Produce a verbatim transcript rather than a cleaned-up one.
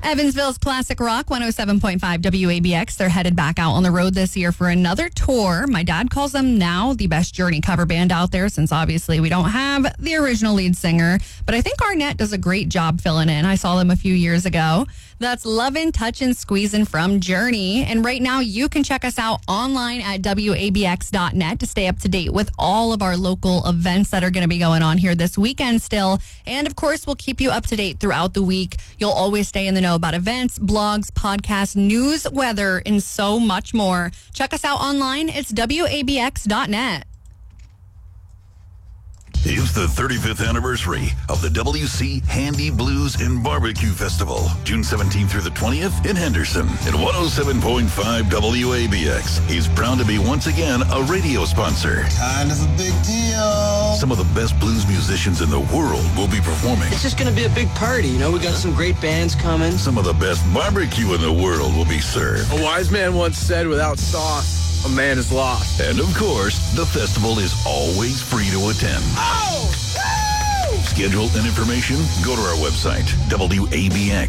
Evansville's Classic Rock one oh seven point five W A B X. They're headed back out on the road this year for another tour. My dad calls them now the best Journey cover band out there, since obviously we don't have the original lead singer. But I think Arnett does a great job filling in. I saw them a few years ago. That's Lovin', Touchin', Squeezin' from Journey. And right now you can check us out online at W A B X dot net to stay up to date with all of our local events that are going to be going on here this weekend still. And of course, we'll keep you up to date throughout the week. You'll always stay in the know about events, blogs, podcasts, news, weather, and so much more. Check us out online. It's W A B X dot net. It's the thirty-fifth anniversary of the W C Handy Blues and Barbecue Festival, June seventeenth through the twentieth in Henderson. And one oh seven point five W A B X is proud to be once again a radio sponsor. Kind of a big deal. Some of the best blues musicians in the world will be performing. It's just going to be a big party, you know. We got some great bands coming. Some of the best barbecue in the world will be served. A wise man once said, without sauce, a man is lost. And of course, the festival is always free to attend. Oh! Woo! Schedule and information, go to our website, W A B X.